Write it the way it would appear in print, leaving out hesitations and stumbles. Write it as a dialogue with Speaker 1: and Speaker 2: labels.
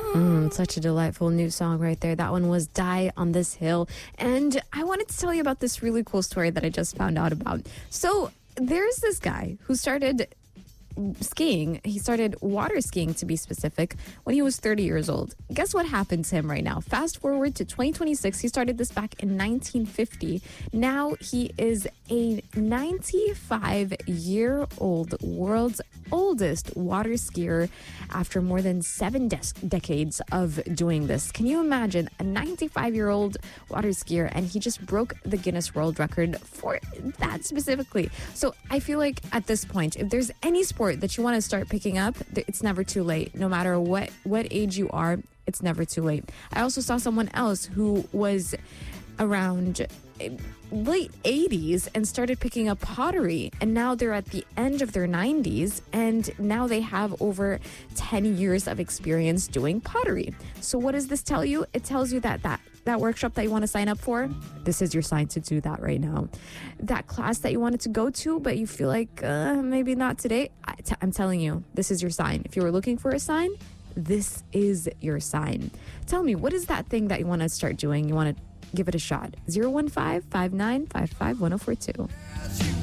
Speaker 1: Such a delightful new song right there. That one was Die on This Hill. And I wanted to tell you about this really cool story that I just found out about. So there's this guy who started skiing. He started water skiing, to be specific, when he was 30 years old. Guess what happened to him right now? Fast forward to 2026. He started this back in 1950. Now he is a 95-year-old world's oldest water skier after more than 7 decades of doing this. Can you imagine a 95-year-old water skier, and he just broke the Guinness World Record for that specifically. So I feel like at this point, if there's any sport that you want to start picking up, it's never too late. No matter what age you are, it's never too late. I also saw someone else who was around late 80s and started picking up pottery, and now they're at the end of their 90s, and now they have over 10 years of experience doing pottery. So what does this tell you? It tells you that workshop that you want to sign up for, this is your sign to do that right now. That class that you wanted to go to, but you feel like maybe not today, I'm telling you, this is your sign. If you were looking for a sign, this is your sign. Tell me, what is that thing that you want to start doing? You want to give it a shot. 015-5955-1042.